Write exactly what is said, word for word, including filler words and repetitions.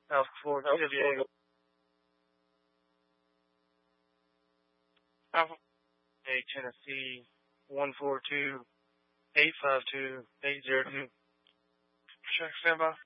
Alpha four, T W A. Alpha eight, Tennessee, one four two, eight five two, eight zero two. Check standby.